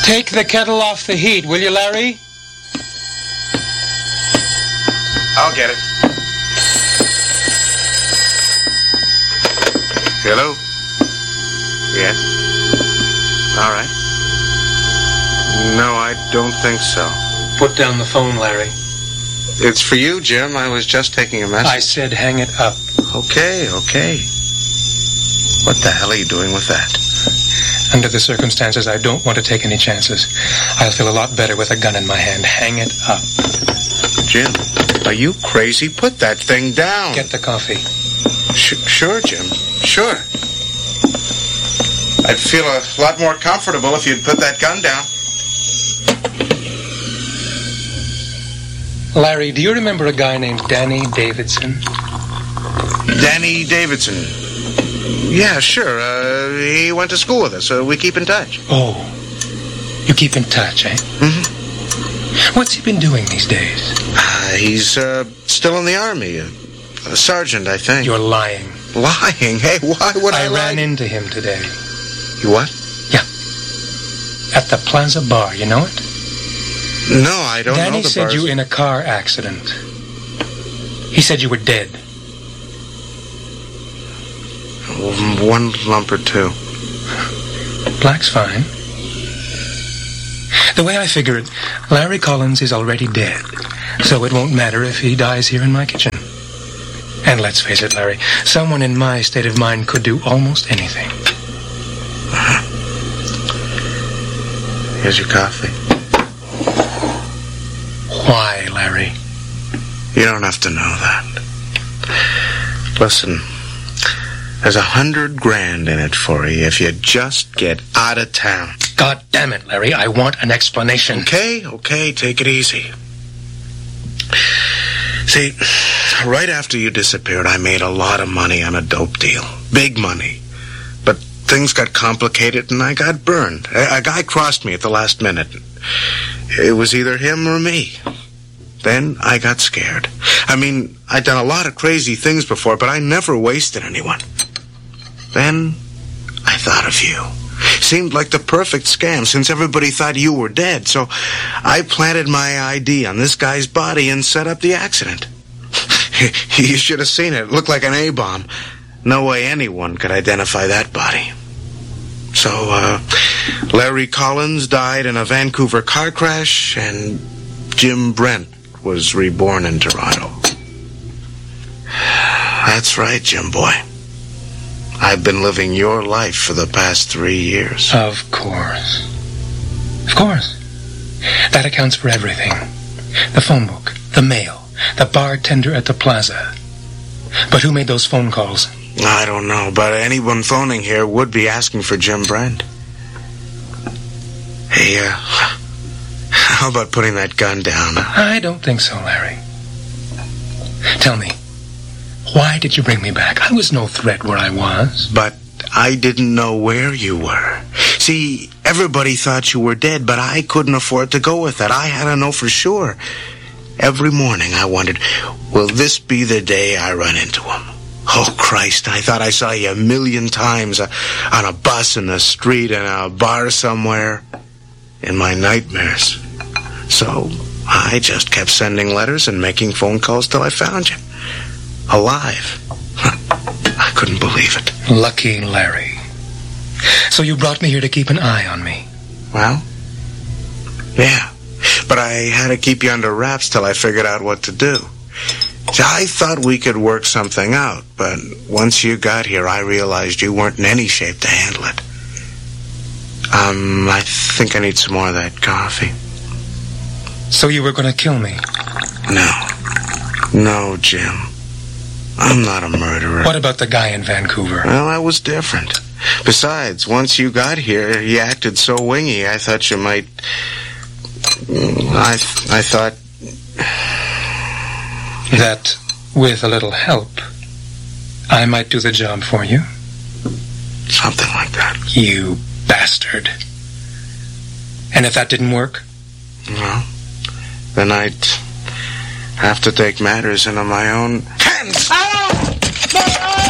Take the kettle off the heat, will you, Larry? I'll get it. Hello? Yes? All right. No, I don't think so. Put down the phone, Larry. It's for you, Jim. I was just taking a message. I said hang it up. Okay. What the hell are you doing with that? Under the circumstances, I don't want to take any chances. I'll feel a lot better with a gun in my hand. Hang it up. Jim, are you crazy? Put that thing down. Get the coffee. Sure, Jim. Sure. I'd feel a lot more comfortable if you'd put that gun down. Larry, do you remember a guy named Danny Davidson? Danny Davidson. Yeah, sure. He went to school with us, so we keep in touch. Oh, you keep in touch, eh? Mm-hmm. What's he been doing these days? He's still in the Army. A sergeant, I think. You're lying. Lying? Hey, why would I lie? I ran into him today. You what? Yeah. At the Plaza Bar, you know it? No, I don't know the Danny said bars. you in a car accident. He said you were dead. One lump or two. Black's fine. The way I figure it, Larry Collins is already dead, so it won't matter if he dies here in my kitchen. And let's face it, Larry, someone in my state of mind could do almost anything. Here's your coffee. Why, Larry? You don't have to know that. Listen, there's $100,000 in it for you if you just get out of town. God damn it, Larry, I want an explanation. Okay, take it easy. See, right after you disappeared, I made a lot of money on a dope deal. Big money. But things got complicated and I got burned. A guy crossed me at the last minute. It was either him or me. Then I got scared. I mean, I'd done a lot of crazy things before, but I never wasted anyone. Then I thought of you. Seemed like the perfect scam since everybody thought you were dead. So I planted my ID on this guy's body and set up the accident. You should have seen it. It looked like an A-bomb. No way anyone could identify that body. So, Larry Collins died in a Vancouver car crash, and Jim Brent was reborn in Toronto. That's right, Jim boy. I've been living your life for the past 3 years. Of course. Of course. That accounts for everything. The phone book, the mail, the bartender at the plaza. But who made those phone calls? I don't know, but anyone phoning here would be asking for Jim Brent. Hey, how about putting that gun down? I don't think so, Larry. Tell me, why did you bring me back? I was no threat where I was. But I didn't know where you were. See, everybody thought you were dead, but I couldn't afford to go with that. I had to know for sure. Every morning I wondered, will this be the day I run into him? Oh, Christ, I thought I saw you 1,000,000 times on a bus, in the street, in a bar somewhere, in my nightmares. So I just kept sending letters and making phone calls till I found you. Alive. I couldn't believe it. Lucky Larry. So you brought me here to keep an eye on me? Well, yeah. But I had to keep you under wraps till I figured out what to do. See, I thought we could work something out, but once you got here, I realized you weren't in any shape to handle it. I think I need some more of that coffee. So you were going to kill me? No, Jim. I'm not a murderer. What about the guy in Vancouver? Well, that was different. Besides, once you got here, you acted so wingy, I thought you might... I thought... That, with a little help, I might do the job for you? Something like that. You bastard. And if that didn't work? Well, then I'd have to take matters into my own hands. Ow!